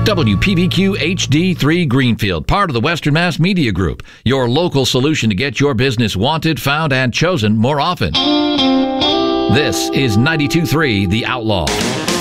WPBQ HD3 Greenfield, part of the Western Mass Media Group, your local solution to get your business wanted, found, and chosen more often. This is 92.3 The Outlaw.